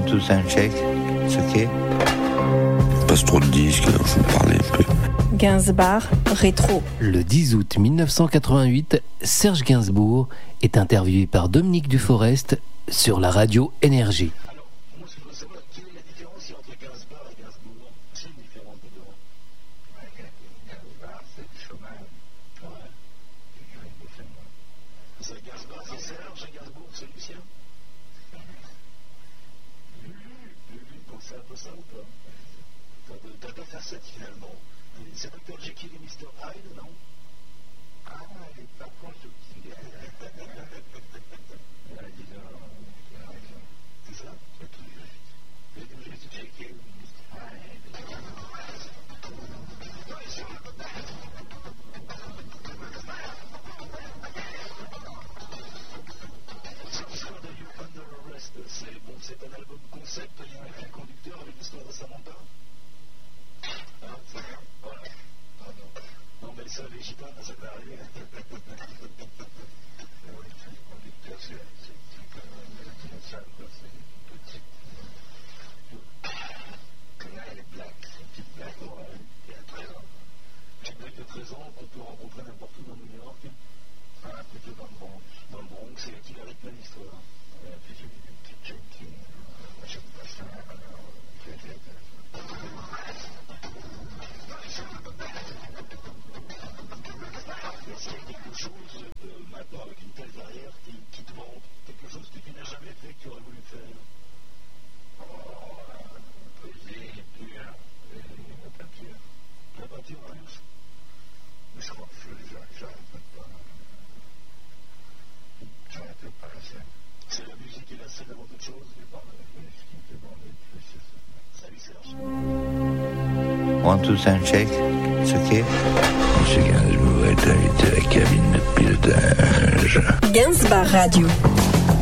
tout un check, c'est ok. Passe trop de disques, alors je vous parlais un peu. Gainsbourg, rétro. Le 10 août 1988, Serge Gainsbourg est interviewé par Dominique Duforest sur la radio Énergie. Alors, moi je voudrais savoir quelle est la différence entre Gainsbourg et Gainsbourg. C'est une différence de deux. Gainsbourg, c'est du chômage. Ouais. C'est Gainsbourg, c'est Serge, et Gainsbourg, c'est Lucien. Lulu, donc c'est un peu ça ou pas? T'as deux facettes finalement. C'est Dr. Jekyll et Mr. Hyde, non? Ah, elle est pas proche de qui? C'est ça? C'est tout juste Jekyll. L'histoire de You Under Arrest, c'est un album concept, il y a un fil conducteur avec l'histoire de Samantha. Hein, c'est ça? Voilà. Ah non, mais ça, les gitanes, ça peut arriver. Le fil conducteur, c'est ça, c'est une petite. Là, elle est black, c'est une petite black, ouais, il y a 13 ans. Une black de 13 ans qu'on peut rencontrer n'importe où dans New York. Ah, plutôt dans le Bronx. Dans le Bronx, c'est qui la rythme l'histoire. Puis j'ai une petite junkie. Moi, j'aime pas ça. Est-ce qu'il y a quelque chose maintenant avec une telle carrière qui te manque? Quelque chose que tu n'as jamais fait que tu aurais voulu faire? Poser, écrire, la peinture. La peinture, plus? Mais je crois que j'arrête pas. J'arrête pas la scène. C'est la musique et la scène avant toute chose? Ce qui me fait bander le plus, c'est ça. Salut Serge. One, two, un check, c'est ok. Monsieur Gainsbourg est invité à la cabine de pilotage. Gainsbourg Radio.